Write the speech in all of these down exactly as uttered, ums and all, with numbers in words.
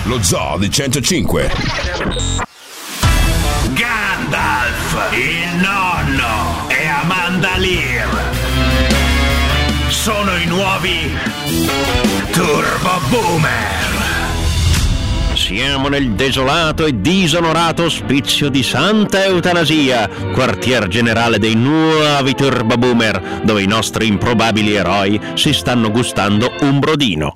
lo zoo di centocinque. Gandalf, il nonno e Amanda Lear sono i nuovi Turbo Boomer. Siamo nel desolato e disonorato ospizio di Santa Eutanasia, quartier generale dei nuovi Turbo Boomer, dove i nostri improbabili eroi si stanno gustando un brodino.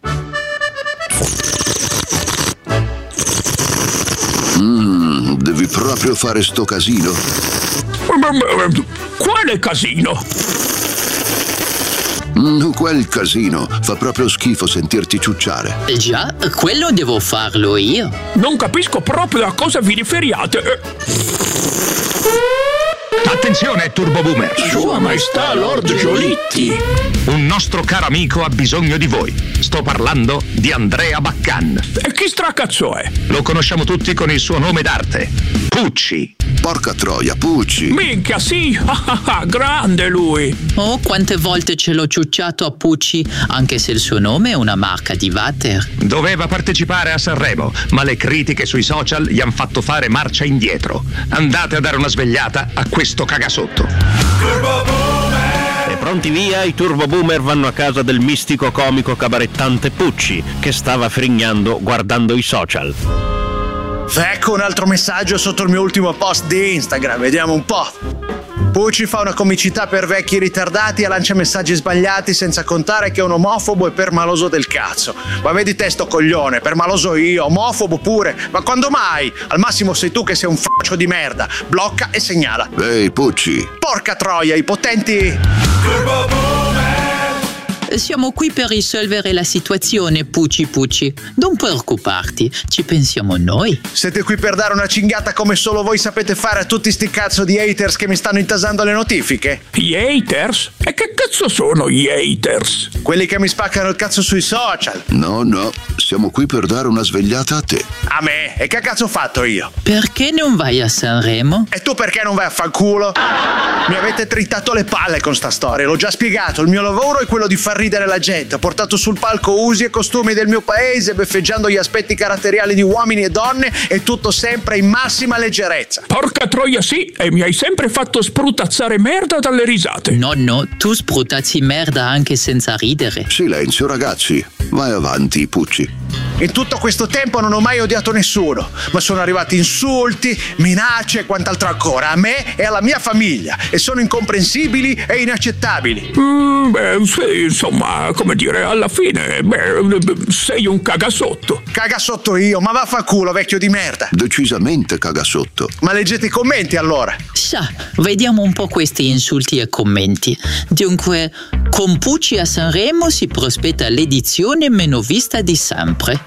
Mmm, devi proprio fare sto casino. Quale casino? Mm, quel casino. Fa proprio schifo sentirti ciucciare. Già, quello devo farlo io. Non capisco proprio a cosa vi riferiate. Attenzione, Turbo Boomer! Sua Maestà Lord Giolitti! Un nostro caro amico ha bisogno di voi. Sto parlando di Andrea Baccan. E chi stracazzo è? Lo conosciamo tutti con il suo nome d'arte, Pucci. Porca troia, Pucci! Minchia, sì! Grande lui! Oh, quante volte ce l'ho ciucciato a Pucci, anche se il suo nome è una marca di water. Doveva partecipare a Sanremo, ma le critiche sui social gli han fatto fare marcia indietro. Andate a dare una svegliata a questo cagasotto. Turbo Boomer! E pronti via, i Turbo Boomer vanno a casa del mistico comico cabarettante Pucci, che stava frignando guardando i social. Ecco un altro messaggio sotto il mio ultimo post di Instagram, vediamo un po'. Pucci fa una comicità per vecchi ritardati e lancia messaggi sbagliati, senza contare che è un omofobo e permaloso del cazzo. Ma vedi te sto coglione, permaloso io, omofobo pure. Ma quando mai? Al massimo sei tu che sei un faccio di merda. Blocca e segnala. Ehi, Pucci! Porca troia, i potenti... Turbo Boomer! Siamo qui per risolvere la situazione, Pucci Pucci. Non preoccuparti, ci pensiamo noi. Siete qui per dare una cinghiata come solo voi sapete fare a tutti sti cazzo di haters che mi stanno intasando le notifiche? Gli haters? E che cazzo sono gli haters? Quelli che mi spaccano il cazzo sui social. No, no, siamo qui per dare una svegliata a te. A me? E che cazzo ho fatto io? Perché non vai a Sanremo? E tu perché non vai a fanculo? Mi avete tritato le palle con sta storia, l'ho già spiegato. Il mio lavoro è quello di far ridere la gente. Ho portato sul palco usi e costumi del mio paese, beffeggiando gli aspetti caratteriali di uomini e donne, e tutto sempre in massima leggerezza. Porca troia, sì, e mi hai sempre fatto sprutazzare merda dalle risate. No, no, tu sprutazzi merda anche senza ridere. Silenzio, ragazzi. Vai avanti, Pucci. In tutto questo tempo non ho mai odiato nessuno, ma sono arrivati insulti, minacce e quant'altro ancora a me e alla mia famiglia, e sono incomprensibili e inaccettabili. Mm, beh, sì, insomma, come dire, alla fine, beh, sei un cagasotto. Cagasotto io, ma vaffanculo, vecchio di merda. Decisamente cagasotto. Ma leggete i commenti allora. Sa, vediamo un po' questi insulti e commenti. Dunque, con Pucci a Sanremo si prospetta l'edizione meno vista di sempre.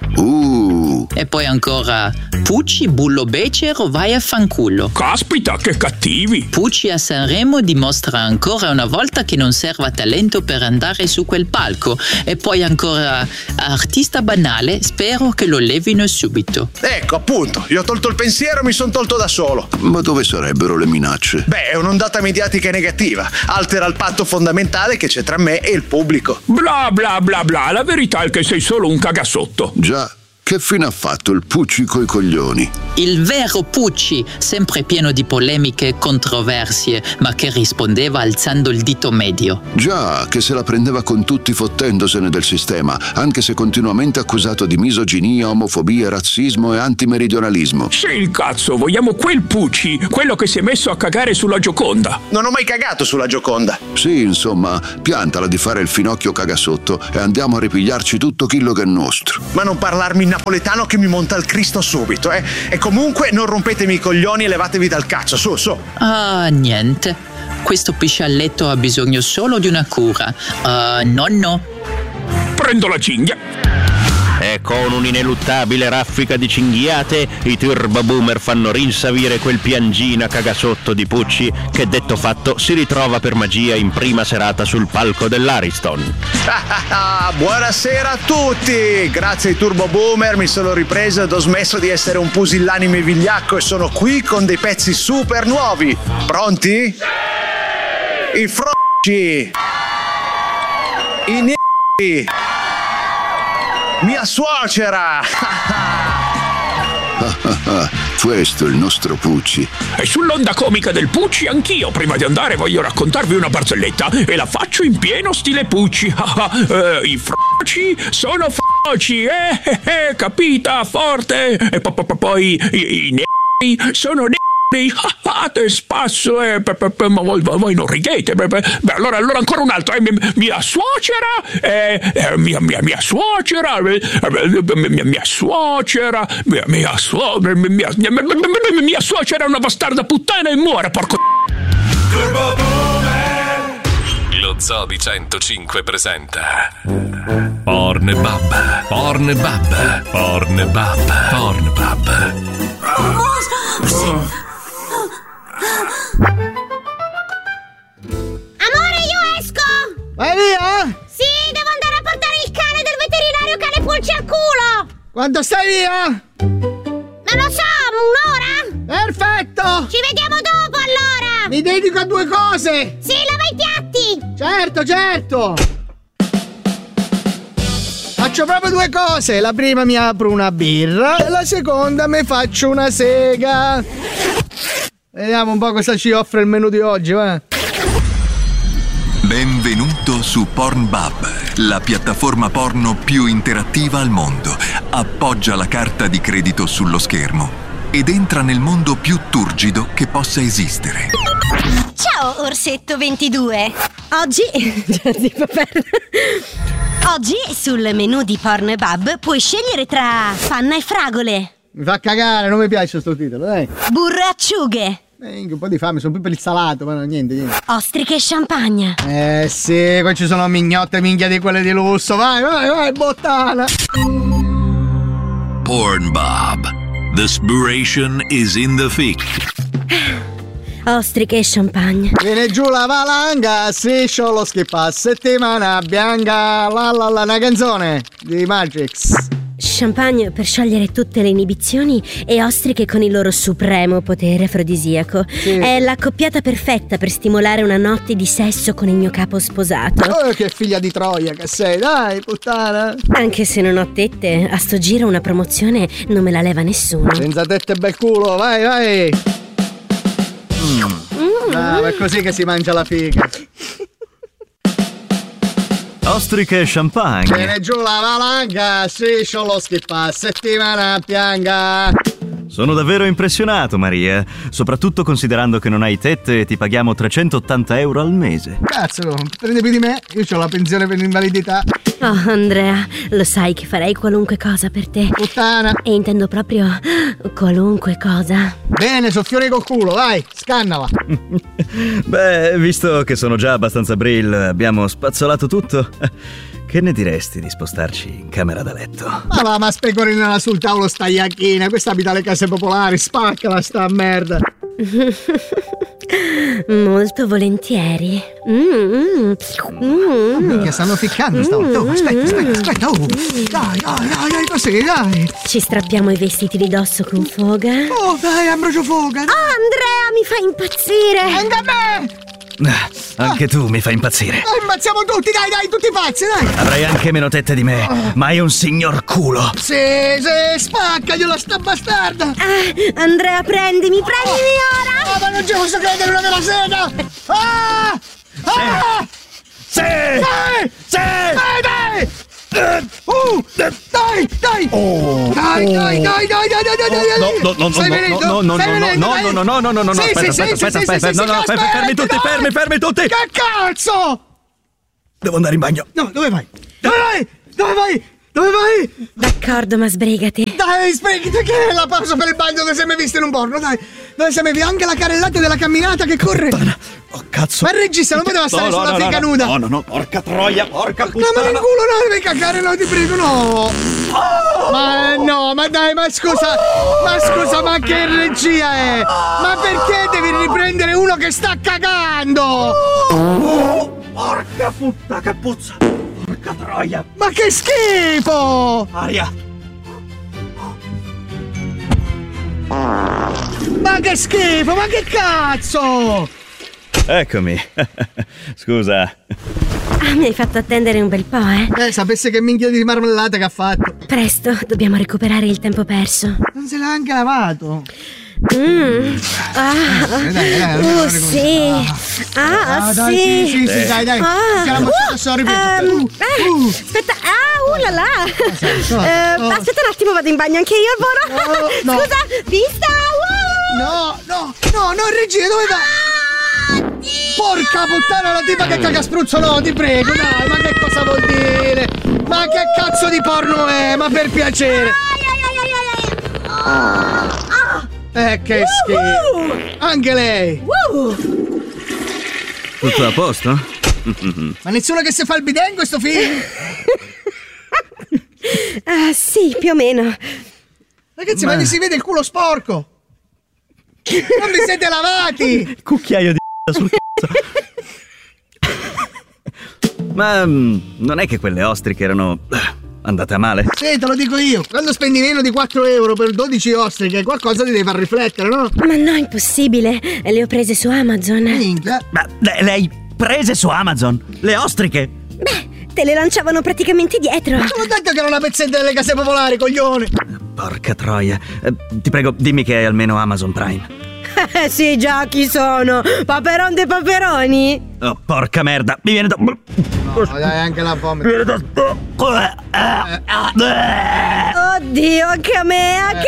Uh. E poi ancora, Pucci, bullo becero, vai a fanculo. Caspita, che cattivi. Pucci a Sanremo dimostra ancora una volta che non serva talento per andare su quel palco. E poi ancora, artista banale, spero che lo levino subito. Ecco, appunto, gli ho tolto il pensiero e mi sono tolto da solo. Ma dove sarebbero le minacce? Beh, è un'ondata mediatica negativa. Altera il patto fondamentale che c'è tra me e il pubblico. Bla bla bla bla, la verità è che sei solo un cagasotto. Già, che fine ha fatto il Pucci coi coglioni? Il vero Pucci, sempre pieno di polemiche e controversie, ma che rispondeva alzando il dito medio. Già, che se la prendeva con tutti fottendosene del sistema, anche se continuamente accusato di misoginia, omofobia, razzismo e antimeridionalismo. Sì, il cazzo, vogliamo quel Pucci, quello che si è messo a cagare sulla Gioconda. Non ho mai cagato sulla Gioconda. Sì, insomma, piantala di fare il finocchio cagasotto e andiamo a ripigliarci tutto quello che è nostro. Ma non parlarmi in napoletano che mi monta il Cristo subito, eh? E comunque non rompetemi i coglioni e levatevi dal cazzo, su, su. Ah, niente. Questo piscialletto ha bisogno solo di una cura. Uh, nonno? Prendo la cinghia. E con un'ineluttabile raffica di cinghiate, i Turbo Boomer fanno rinsavire quel piangina cagasotto di Pucci che, detto fatto, si ritrova per magia in prima serata sul palco dell'Ariston. Buonasera a tutti! Grazie ai Turbo Boomer mi sono ripreso ed ho smesso di essere un pusillanime vigliacco e sono qui con dei pezzi super nuovi. Pronti? I frocci! I neri! Mia suocera! Questo è il nostro Pucci. E sull'onda comica del Pucci anch'io, prima di andare, voglio raccontarvi una barzelletta e la faccio in pieno stile Pucci. eh, I froci sono froci, eh, eh, eh, capita, forte. E po- po- po- poi i, i neri sono neri. Ah, te spasso, eh, pe, pe, pe, ma voi, voi non ridete. Beh, beh, allora, allora ancora un altro. Eh, mia, mia suocera, eh, eh, mia, mia, mia suocera, eh, mia, mia suocera, mia, mia, suo, mia, mia, mia, mia, mia, mia suocera è una bastarda puttana e muore, porco. Turbo Boomer. Lo Zoo di centocinque presenta Pornbub, Pornbub, Pornbub, Pornbub. Amore, io esco! Vai via? Sì, devo andare a portare il cane del veterinario cane pulci al culo! Quanto stai via? Non lo so, un'ora? Perfetto! Ci vediamo dopo allora! Mi dedico a due cose! Sì, lava i piatti! Certo, certo! Faccio proprio due cose. La prima mi apro una birra e la seconda mi faccio una sega. Vediamo un po' cosa ci offre il menù di oggi, va? Benvenuto su Pornbub, la piattaforma porno più interattiva al mondo. Appoggia la carta di credito sullo schermo ed entra nel mondo più turgido che possa esistere. Ciao, Orsetto ventidue! Oggi... Oggi sul menù di Pornbub puoi scegliere tra panna e fragole. Mi fa cagare, non mi piace sto titolo, dai. Burro e acciughe. Eh, un po' di fame, sono più per il salato, ma no, niente, niente. Ostriche e champagne. Eh sì, qua ci sono mignotte minchia di quelle di lusso. Vai, vai, vai, bottana. Pornbub. The spiration is in the thick. Ostriche e champagne. Viene giù la valanga, striscio lo schippa, settimana bianca, la la la, una canzone di Magix. Champagne per sciogliere tutte le inibizioni e ostriche con il loro supremo potere afrodisiaco. Sì. È l'accoppiata perfetta per stimolare una notte di sesso con il mio capo sposato. Oh, che figlia di Troia che sei, dai, puttana. Anche se non ho tette, a sto giro una promozione non me la leva nessuno. Senza tette bel culo, vai, vai. Mm. Mm. Ah, è così che si mangia la figa. Ostriche e champagne. Viene giù la valanga, striscio lo schippa, settimana pianga. Sono davvero impressionato, Maria, soprattutto considerando che non hai tette e ti paghiamo trecentottanta euro al mese. Cazzo, prendi più di me, io ho la pensione per l'invalidità. Oh, Andrea, lo sai che farei qualunque cosa per te. Puttana. E intendo proprio qualunque cosa. Bene, soffione col culo, vai, scannala. Beh, visto che sono già abbastanza brill, abbiamo spazzolato tutto. Che ne diresti di spostarci in camera da letto? Ma va, ma specorinala sul tavolo sta iacchina, questa abita alle case popolari, spaccala sta merda. Molto volentieri. Mm, mm, mm. Minchia, stanno ficcando stavolta. Oh, aspetta, aspetta, aspetta. Oh. Dai, dai, dai, dai, così, dai. Ci strappiamo i vestiti di dosso con foga. Oh, dai, Ambrogio Foga. Oh, Andrea, mi fa impazzire. Anche a me. Anche tu mi fai impazzire. Eh, impazziamo tutti, dai, dai, tutti pazzi, dai. Avrai anche meno tette di me, oh. Ma hai un signor culo. Sì, sì, spaccagliela sta bastarda. Ah, Andrea, prendimi, prendimi oh. ora. Oh, ma non ci posso credere, una vera sega. Ah! Ah! Sì! Dai! Sì! Dai, dai! Uh, dai, dai! Oh, dai, dai, dai, dai, dai, dai, dai, dai! No, no, no, Stai no, venendo? no, no, Stai no, venendo? no, no, no, no, no, no, no, no, aspetta, aspetta, aspetta, aspetta, no, no, fermi tutti, fermi, fermi tutti! Che cazzo? Devo andare in bagno. No, dove vai? Dove vai? Dove vai? Dove vai? D'accordo, ma sbrigati. Dai, sbrigati, che è la pausa per il bagno dove sei mai visto in un porno, dai. Dove sei mai visto anche la carrellata della camminata che corre. Oh, cazzo. Ma il regista non poteva stare no, no, sulla no, figa no, nuda. No, no, no, porca troia, porca puttana. No, ma nel culo no, devi cagare, no, ti prego, no. Oh! Ma no, ma dai, ma scusa, ma scusa, ma che regia è? Ma perché devi riprendere uno che sta cagando? Oh, porca puttana, che puzza. Porca troia. Ma che schifo! Aria. Ma che schifo, ma che cazzo! Eccomi. Scusa. Ah, mi hai fatto attendere un bel po', eh? Eh, sapesse che minchia di marmellata che ha fatto. Presto, dobbiamo recuperare il tempo perso. Non se l'ha anche lavato. Mmm. Ah. Dai, dai, dai, uh, sì. Ah, ah, sì. dai, sì, sì, sì, dai, dai. Ah. Che la mozzata sorri um, uh, uh. Aspetta, ah, uh là là. No, uh, no. Aspetta un attimo, vado in bagno anche io, Alvoro. No, no. Scusa, vista. Uh. No, no, no, no, Regina, dove va? Porca puttana, la tipa che caga spruzzo, no, ti prego, dai, ma che cosa vuol dire? Ma che cazzo di porno è? Ma per piacere. Eh, che schifo. Anche lei. Tutto a posto? Ma nessuno che si fa il bidet in questo film? Ah, sì, più o meno. Ragazzi, ma, ma si vede il culo sporco. Non vi siete lavati. Cucchiaio di sul cazzo. Ma um, non è che quelle ostriche erano andate a male? Sì, te lo dico io. Quando spendi meno di quattro euro per dodici ostriche, qualcosa ti deve far riflettere, no? Ma no, impossibile. Le ho prese su Amazon. Minchia. Ma le, le hai prese su Amazon? Le ostriche? Beh, te le lanciavano praticamente dietro. Te l'ho detto che era una pezzetta delle case popolari, coglione. Porca troia. Eh, ti prego, dimmi che è almeno Amazon Prime. Eh sì, già, chi sono? Paperon dei paperoni? Oh, porca merda, mi viene da... No, dai, anche la vomito. Mi viene da... Oddio, anche a me, anche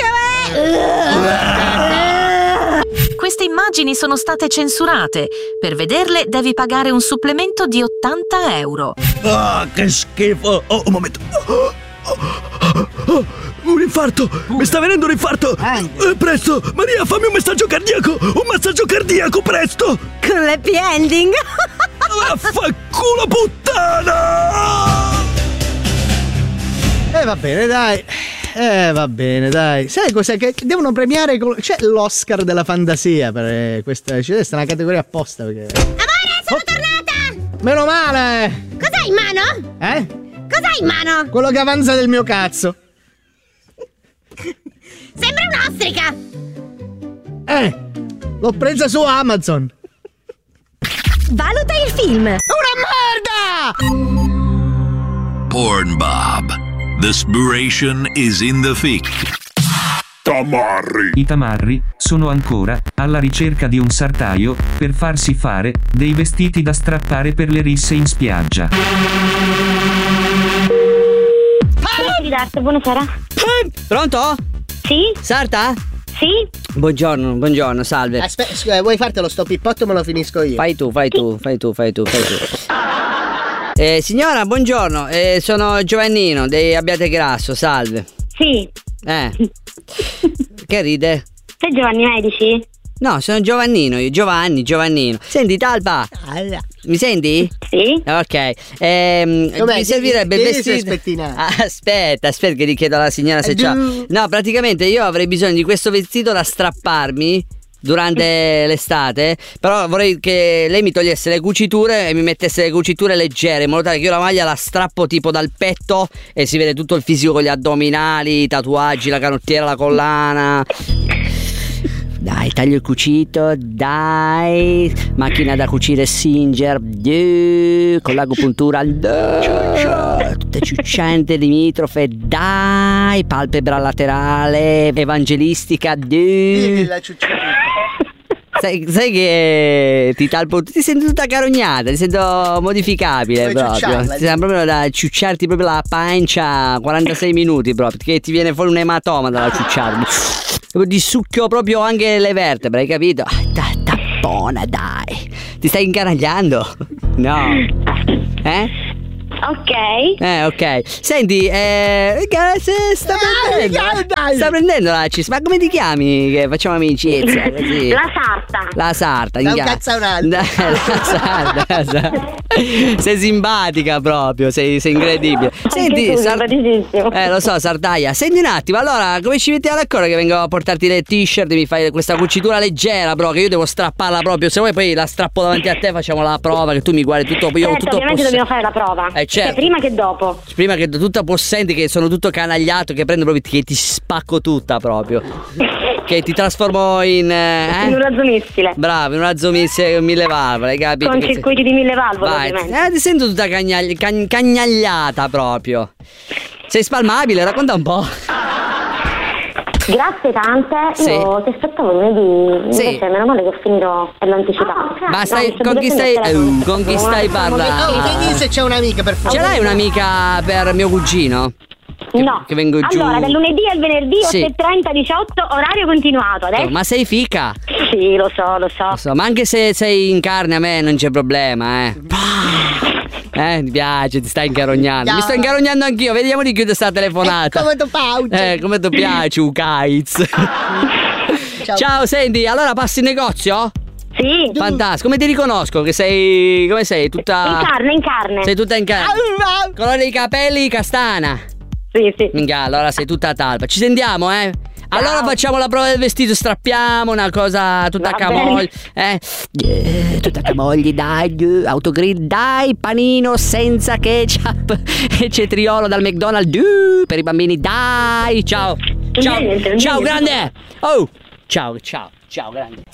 a me! Queste immagini sono state censurate. Per vederle devi pagare un supplemento di ottanta euro. Ah, che schifo! Oh, un momento. Oh, oh, oh, un infarto! Mi sta venendo un infarto! Eh, presto! Maria, fammi un messaggio cardiaco! Un massaggio cardiaco, presto! Con l'happy ending! Vaffanculo puttana! Eh, va bene, dai. Eh, va bene, dai. Sai cos'è? Che devono premiare. Col... C'è l'Oscar della fantasia per questa. C'è questa è una categoria apposta. Perché... Amore, sono oh. tornata! Meno male! Cos'hai in mano? Eh? Cos'hai in mano? Quello che avanza del mio cazzo. Sembra un'ostrica! Eh! L'ho presa su Amazon! Valuta il film! Una merda! Pornbob. The spiration is in the fic. Tamarri. I tamarri sono ancora alla ricerca di un sartaio per farsi fare dei vestiti da strappare per le risse in spiaggia. Buonasera. Pronto? Sì? Sarta? Sì? Buongiorno, buongiorno, salve. Aspetta, scusa, vuoi fartelo sto pippotto? Me lo finisco io. Fai tu, fai tu, fai tu, fai tu, fai tu. Eh, signora, buongiorno, eh, sono Giovannino dei Abbiategrasso, salve. Sì. Eh. Che ride? Sei Giovanni Medici? No, sono Giovannino, io, Giovanni, Giovannino. Senti, Talpa, mi senti? Sì. Ok, ehm, mi servirebbe il vestito. Ah, aspetta, aspetta che gli chiedo alla signora se c'ha. No, praticamente io avrei bisogno di questo vestito da strapparmi durante l'estate, però vorrei che lei mi togliesse le cuciture e mi mettesse le cuciture leggere, in modo tale che io la maglia la strappo tipo dal petto e si vede tutto il fisico con gli addominali, i tatuaggi, la canottiera, la collana. Dai, taglio il cucito, dai, macchina da cucire Singer, con l'agopuntura, tutte ciucciante, limitrofe, dai, palpebra laterale, evangelistica, sai, sai che ti talpo, ti sento tutta carognata, ti sento modificabile. Puoi proprio, ti sembra proprio da ciucciarti proprio la pancia quarantasei minuti proprio, che ti viene fuori un ematoma dalla ciucciarmi. Di succhio proprio anche le vertebre, hai capito? Dai, tappona, dai. Ti stai incanagliando? No. Eh? Ok. Eh, ok. Senti, eh. Se sta prendendo. Sta prendendo la cis. Ma come ti chiami? Che facciamo amicizia? Così. La sarta. La sarta. Da un cazzo a un altro. La sarta, la sarta. Sei simpatica proprio, sei, sei incredibile. Senti, Sar- eh, lo so, Sartaia. Senti un attimo, allora, come ci mettiamo d'accordo che vengo a portarti le t-shirt e mi fai questa cucitura leggera, bro, che io devo strapparla proprio. Se vuoi poi la strappo davanti a te, facciamo la prova, che tu mi guardi tutto. Io certo, tutto ovviamente poss- dobbiamo fare la prova. Eh Certo. Cioè, prima che dopo. Prima che tutta possente, che sono tutto canagliato, che prendo proprio, che ti spacco tutta proprio. Che ti trasformo in. Eh? In un razzo missile. Bravo, in un razzo missile con mille valvole, hai capito? Con che circuiti sei... di mille valvole, Vai. ovviamente. Eh, ti sento tutta cagnagli... cagn... cagnagliata proprio. Sei spalmabile, racconta un po'. Grazie tante, Sì. io ti aspettavo lunedì, Sì. invece meno male che ho finito per l'anticipato. Ma stai, No, con chi stai, uh, con chi stai parlando? Oh, vedi se c'è un'amica per favore. Ce l'hai un'amica per mio cugino? No. Che vengo giù. Allora, dal lunedì al venerdì, Sì. otto e trenta diciotto, orario continuato. Adesso? Ma sei fica? Sì, lo so, lo so. Lo so, ma anche se sei in carne a me non c'è problema, eh. Eh, mi piace, ti stai incarognando. No. Mi sto incarognando anch'io, vediamo di chiudere sta telefonata. Come tu piace. Eh, come ti piace, Ukaiz. Ciao. Ciao, senti, allora passi in negozio? Sì. Fantastico, come ti riconosco? Che sei. Come sei? Tutta. In carne, in carne. Sei tutta in carne. Colore dei capelli castana. Sì, sì. Minchia, allora sei tutta talpa. Ci sentiamo, eh? Allora facciamo la prova del vestito, strappiamo una cosa tutta a camogli. Eh? Eh, tutta a camogli, dai, eh, autogrill, dai, panino senza ketchup e cetriolo dal McDonald's, uh, per i bambini, dai, ciao. Ciao, Niente, ciao niente. grande. Oh, ciao, ciao, ciao grande.